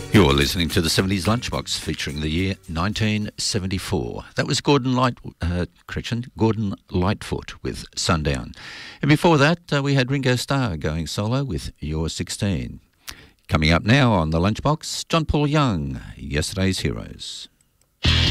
You're listening to the 70s Lunchbox featuring the year 1974. That was Gordon Lightfoot with Sundown. And before that, we had Ringo Starr going solo with You're 16. Coming up now on the Lunchbox, John Paul Young, Yesterday's Heroes.